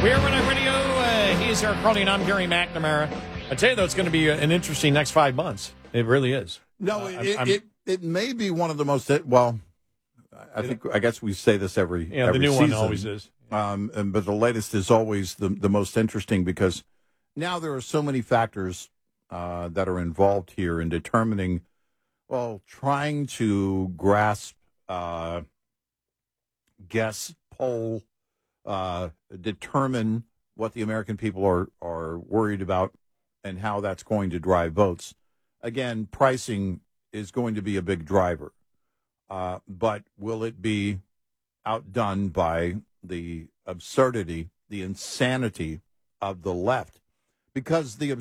We are Running Radio. He's Eric Carly, and I'm Gary McNamara. I tell you, though, it's going to be an interesting next 5 months. It really is. No, it may be one of the most, well, I guess we say this every the new season. one always is. But the latest is always the most interesting because now there are so many factors that are involved here in determining, trying to grasp, guess, poll, determine what the American people are worried about and how that's going to drive votes. Again, pricing is going to be a big driver. But will it be outdone by the absurdity, the insanity of the left? Because the